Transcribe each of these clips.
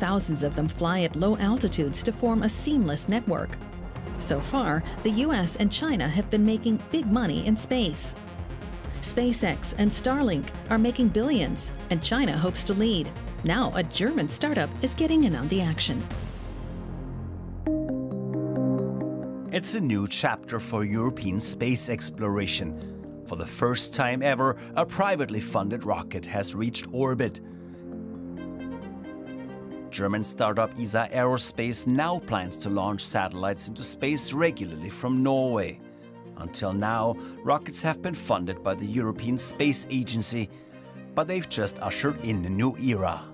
thousands of them fly at low altitudes to form a seamless network. So far, the US and China have been making big money in space. SpaceX and Starlink are making billions, and China hopes to lead. Now a German startup is getting in on the action. It's a new chapter for European space exploration. For the first time ever, a privately funded rocket has reached orbit. German startup ESA Aerospace now plans to launch satellites into space regularly from Norway. Until now, rockets have been funded by the European Space Agency, but they've just ushered in a new era.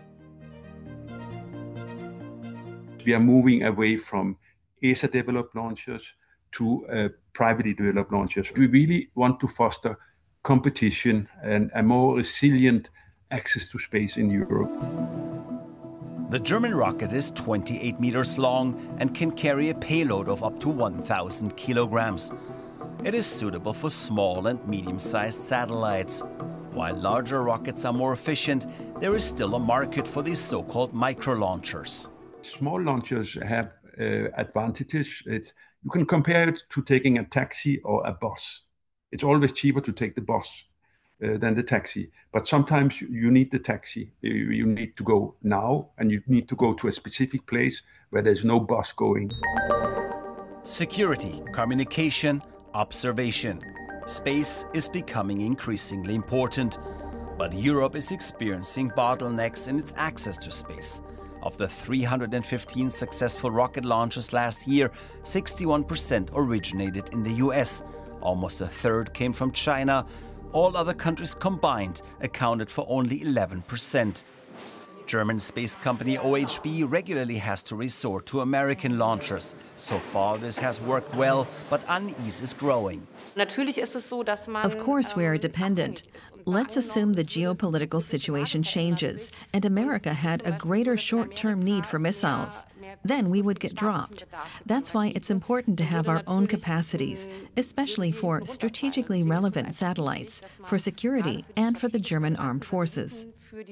We are moving away from ESA-developed launchers to privately developed launchers. We really want to foster competition and a more resilient access to space in Europe. The German rocket is 28 meters long and can carry a payload of up to 1,000 kilograms. It is suitable for small and medium-sized satellites. While larger rockets are more efficient, there is still a market for these so-called micro-launchers. Small launchers have advantages. You can compare it to taking a taxi or a bus. It's always cheaper to take the bus than the taxi. But sometimes you need the taxi. You need to go now, and you need to go to a specific place where there's no bus going. Security, communication, observation. Space is becoming increasingly important, but Europe is experiencing bottlenecks in its access to space. Of the 315 successful rocket launches last year, 61% originated in the US. Almost a third came from China. All other countries combined accounted for only 11%. German space company OHB regularly has to resort to American launchers. So far, this has worked well, but unease is growing. Of course, we are dependent. Let's assume the geopolitical situation changes and America had a greater short-term need for missiles. Then we would get dropped. That's why it's important to have our own capacities, especially for strategically relevant satellites, for security, and for the German armed forces.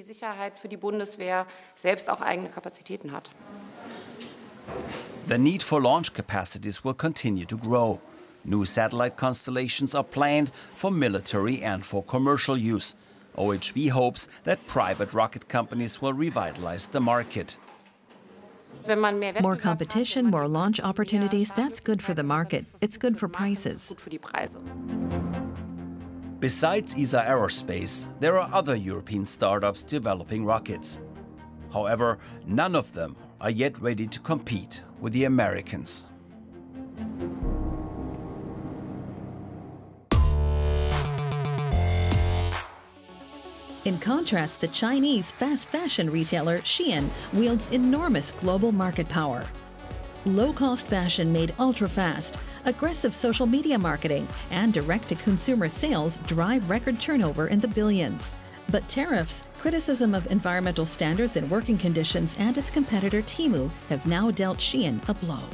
The need for launch capacities will continue to grow. New satellite constellations are planned for military and for commercial use. OHB hopes that private rocket companies will revitalize the market. More competition, more launch opportunities, that's good for the market. It's good for prices. Besides ESA Aerospace, there are other European startups developing rockets. However, none of them are yet ready to compete with the Americans. In contrast, the Chinese fast fashion retailer Shein wields enormous global market power. Low-cost fashion made ultra-fast, aggressive social media marketing, and direct-to-consumer sales drive record turnover in the billions. But tariffs, criticism of environmental standards and working conditions, and its competitor Temu have now dealt Shein a blow.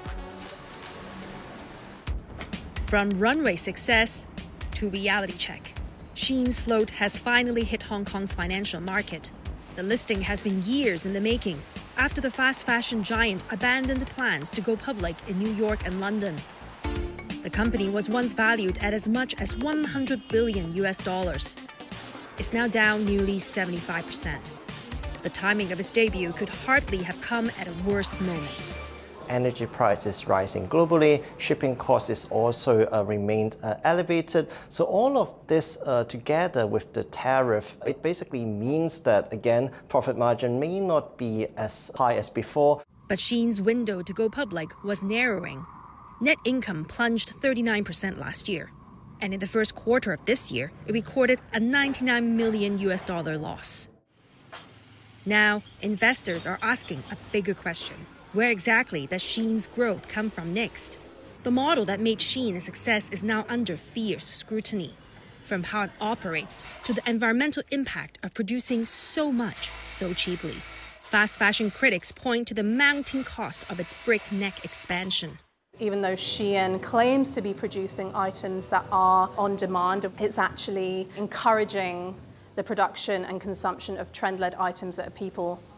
From runway success to reality check, Shein's float has finally hit Hong Kong's financial market. The listing has been years in the making after the fast fashion giant abandoned plans to go public in New York and London. The company was once valued at as much as $100 billion. It's now down nearly 75%. The timing of its debut could hardly have come at a worse moment. Energy prices rising globally, shipping costs also remained elevated. So all of this together with the tariff, it basically means that, again, profit margin may not be as high as before. But Shein's window to go public was narrowing. Net income plunged 39% last year. And in the first quarter of this year, it recorded a $99 million loss. Now, investors are asking a bigger question. Where exactly does Shein's growth come from next? The model that made Shein a success is now under fierce scrutiny. From how it operates to the environmental impact of producing so much so cheaply. Fast fashion critics point to the mounting cost of its breakneck expansion. Even though Shein claims to be producing items that are on demand, it's actually encouraging the production and consumption of trend-led items that people